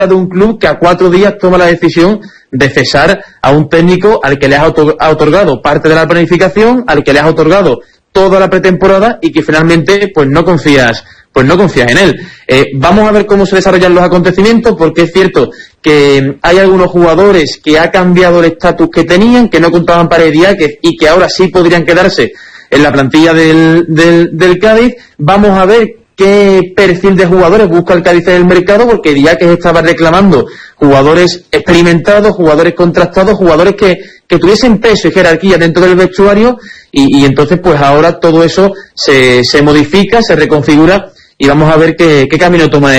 de un club que a 4 días toma la decisión de cesar a un técnico al que le has otorgado parte de la planificación, al que le has otorgado toda la pretemporada y que finalmente pues no confías en él. Vamos a ver cómo se desarrollan los acontecimientos, porque es cierto que hay algunos jugadores que ha cambiado el estatus que tenían, que no contaban para Diáquez y que ahora sí podrían quedarse en la plantilla del Cádiz. Vamos a ver qué perfil de jugadores busca el Cádiz en el mercado, porque Diáquez estaba reclamando jugadores experimentados, jugadores contrastados, jugadores que tuviesen peso y jerarquía dentro del vestuario, y entonces pues ahora todo eso se modifica, se reconfigura, y vamos a ver qué camino toma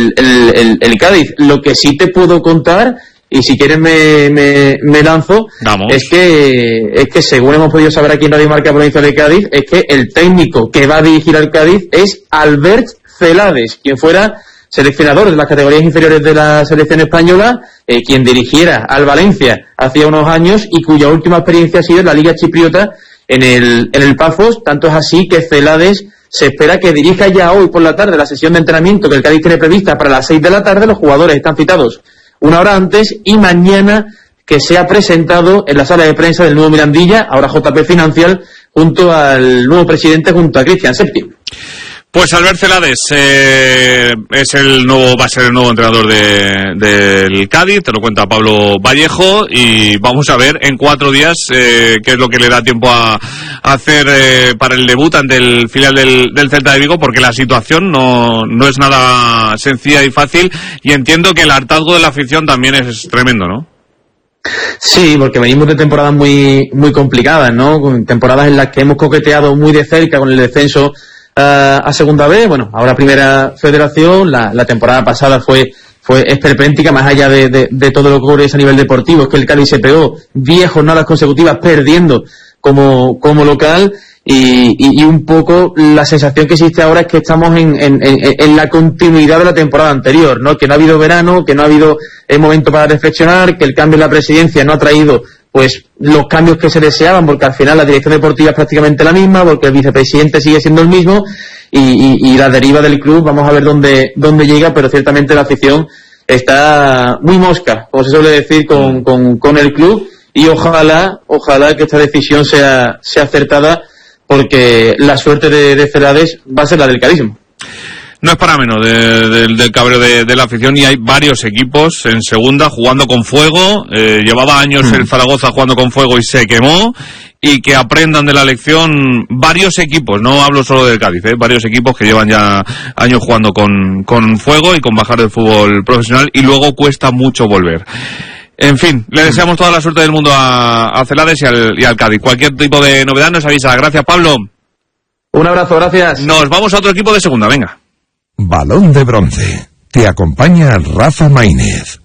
el Cádiz. Lo que sí te puedo contar, y si quieres me lanzo, es que según hemos podido saber aquí en Radio Marca Provincia de Cádiz, es que el técnico que va a dirigir al Cádiz es Albert Celades, quien fuera seleccionador de las categorías inferiores de la selección española, quien dirigiera al Valencia hacía unos años y cuya última experiencia ha sido en la Liga Chipriota en el Pafos. Tanto es así que Celades se espera que dirija ya hoy por la tarde la sesión de entrenamiento que el Cádiz tiene prevista para las 6 de la tarde. Los jugadores están citados una hora antes, y mañana que sea presentado en la sala de prensa del nuevo Mirandilla, ahora JP Financial, junto al nuevo presidente, junto a Cristian Septi. Pues Albert Celades va a ser el nuevo entrenador del Cádiz, te lo cuenta Pablo Vallejo, y vamos a ver en 4 días qué es lo que le da tiempo a hacer para el debut ante el filial del Celta de Vigo, porque la situación no es nada sencilla y fácil, y entiendo que el hartazgo de la afición también es tremendo, ¿no? Sí, porque venimos de temporadas muy complicadas, ¿no? Temporadas en las que hemos coqueteado muy de cerca con el descenso a segunda vez, bueno, ahora primera federación. La temporada pasada fue esperpéntica, más allá de todo lo que ocurre a nivel deportivo. Es que el Cádiz se pegó 10 jornadas consecutivas perdiendo como local, y un poco la sensación que existe ahora es que estamos en la continuidad de la temporada anterior, ¿no? Que no ha habido verano, que no ha habido momento para reflexionar, que el cambio en la presidencia no ha traído pues los cambios que se deseaban, porque al final la dirección deportiva es prácticamente la misma, porque el vicepresidente sigue siendo el mismo, y la deriva del club vamos a ver dónde llega, pero ciertamente la afición está muy mosca, como se suele decir, con el club, y ojalá que esta decisión sea acertada, porque la suerte de Celades va a ser la del cadismo. No es para menos del cabreo de la afición, y hay varios equipos en segunda jugando con fuego. Llevaba años el Zaragoza jugando con fuego y se quemó, y que aprendan de la lección varios equipos, no hablo solo del Cádiz, varios equipos que llevan ya años jugando con fuego y con bajar del fútbol profesional, y luego cuesta mucho volver. En fin, le deseamos toda la suerte del mundo a Celades y al Cádiz. Cualquier tipo de novedad nos avisa. Gracias, Pablo. Un abrazo, gracias. Nos vamos a otro equipo de segunda, venga. Balón de Bronce. Te acompaña Rafa Maínez.